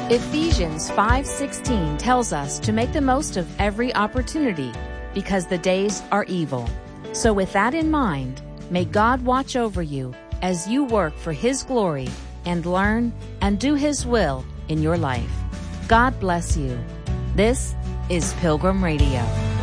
Ephesians 5:16 tells us to make the most of every opportunity because the days are evil. So with that in mind, may God watch over you as you work for His glory and learn and do His will in your life. God bless you. This is Pilgrim Radio.